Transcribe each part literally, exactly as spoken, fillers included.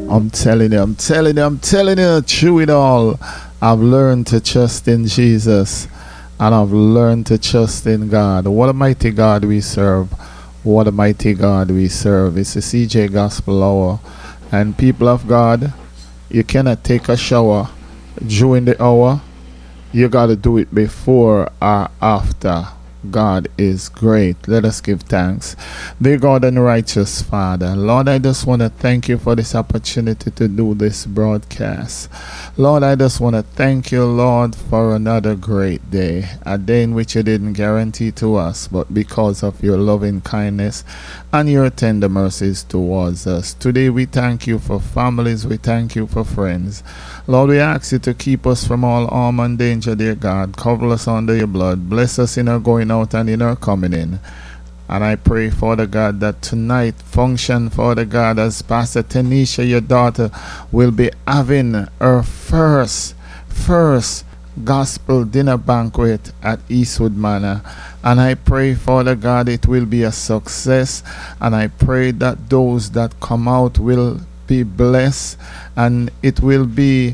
I'm telling you, I'm telling you, I'm telling you, through it all, I've learned to trust in Jesus and I've learned to trust in God. What a mighty God we serve. What a mighty God we serve. It's a C J Gospel Hour. And people of God, you cannot take a shower during the hour. You got to do it before or after. God is great. Let us give thanks. Dear God and righteous Father, Lord, I just want to thank you for this opportunity to do this broadcast. Lord, I just want to thank you, Lord, for another great day, a day in which you didn't guarantee to us, but because of your loving kindness and your tender mercies towards us. Today we thank you for families, we thank you for friends. Lord, we ask you to keep us from all harm and danger, dear God. Cover us under your blood. Bless us in our going out and in our coming in. And I pray, Father God, that tonight function, Father God, as Pastor Tanisha, your daughter, will be having her first, first gospel dinner banquet at Eastwood Manor. And I pray, Father God, it will be a success. And I pray that those that come out will be blessed, and it will be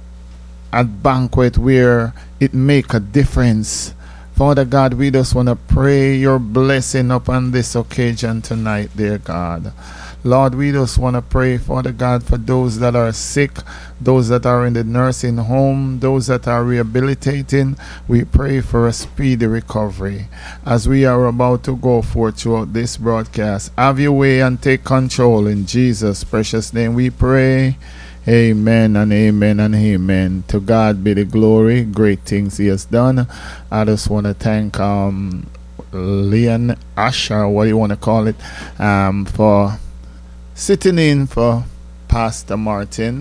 a banquet where it make a difference. Father God, we just want to pray your blessing upon this occasion tonight, dear God. Lord, we just want to pray, Father God, for those that are sick, those that are in the nursing home, those that are rehabilitating. We pray for a speedy recovery as we are about to go forth throughout this broadcast. Have your way and take control. In Jesus' precious name we pray. Amen and amen and amen. To God be the glory. Great things he has done. I just want to thank um, Leon Asher, what do you want to call it, um, for sitting in for Pastor Martin.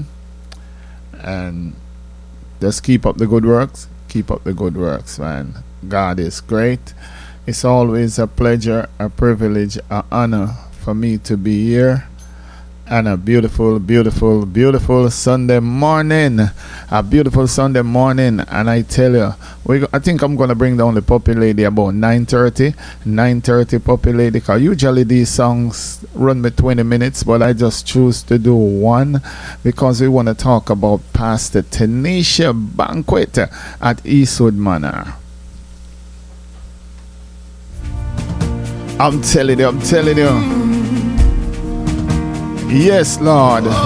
And just keep up the good works. Keep up the good works, man. God is great. It's always a pleasure, a privilege, an honor for me to be here. And a beautiful, beautiful, beautiful Sunday morning. A beautiful Sunday morning. And I tell you, we, I think I'm going to bring down the Puppy Lady about nine thirty. nine thirty Puppy Lady. Because usually these songs run me twenty minutes. But I just choose to do one. Because we want to talk about Pastor Tanisha banquet at Eastwood Manor. I'm telling you, I'm telling you. Yes, Lord.